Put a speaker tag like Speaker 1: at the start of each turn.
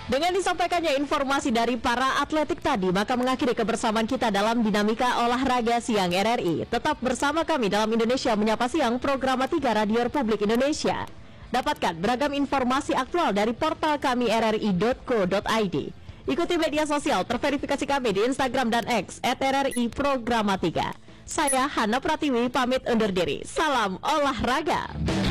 Speaker 1: Dengan disampaikannya informasi dari para atletik tadi, maka mengakhiri kebersamaan kita dalam Dinamika Olahraga Siang RRI. Tetap bersama kami dalam Indonesia Menyapa Siang, program 3 Radio Republik Indonesia. Dapatkan beragam informasi aktual dari portal kami rri.co.id. Ikuti media sosial terverifikasi kami di Instagram dan X @RRI Programa 3. Saya Hana Pratiwi pamit undur diri. Salam olahraga.